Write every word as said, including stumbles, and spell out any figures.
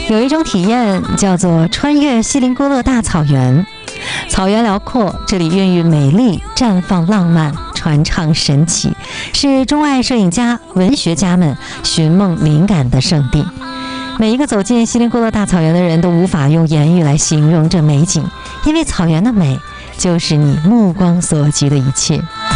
有一种体验叫做穿越锡林郭勒大草原。草原辽阔，这里孕育美丽，绽放浪漫，传唱神奇，是中外摄影家、文学家们寻梦灵感的圣地。每一个走进锡林郭勒大草原的人都无法用言语来形容这美景，因为草原的美就是你目光所及的一切。